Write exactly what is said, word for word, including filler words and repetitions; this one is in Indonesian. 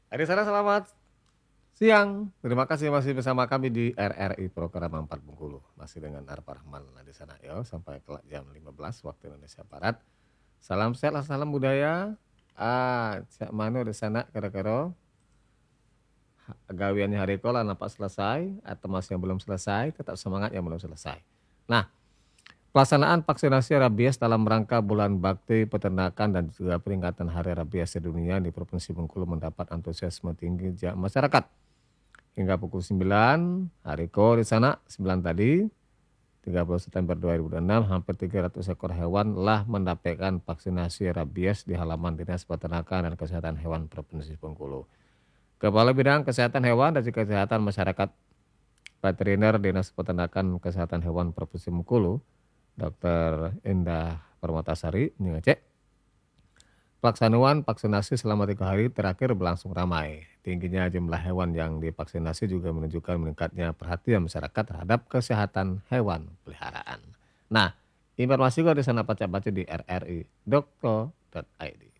Adik sana selamat siang. Terima kasih masih bersama kami di R R I Program empat Bengkulu. Masih dengan Arpa Rahman di sana yo sampai kelak jam lima belas waktu Indonesia Barat. Salam sehat, salam budaya. Ah, cak mano di sana kira-kira gawiannya hari kola nampak selesai atau masih yang belum selesai, tetap semangat yang belum selesai. Nah, pelaksanaan vaksinasi rabies dalam rangka bulan bakti peternakan dan juga peringatan hari rabies sedunia di Provinsi Bengkulu mendapat antusiasme tinggiจากmasyarakat. Hingga pukul sembilan, hari ko di sana, sembilan tadi, tiga puluh September dua ribu dua puluh enam, hampir tiga ratus ekor hewan telah mendapatkan vaksinasi rabies di halaman Dinas Peternakan dan Kesehatan Hewan Provinsi Bengkulu. Kepala Bidang Kesehatan Hewan dan juga Kesehatan Masyarakat Veteriner Dinas Peternakan Kesehatan Hewan Provinsi Bengkulu, dokter Indah Permatasari, mengecek pelaksanaan vaksinasi selama tiga hari terakhir berlangsung ramai. Tingginya jumlah hewan yang divaksinasi juga menunjukkan meningkatnya perhatian masyarakat terhadap kesehatan hewan peliharaan. Nah, informasi kok di sana baca-baca di r r i dot co dot i d.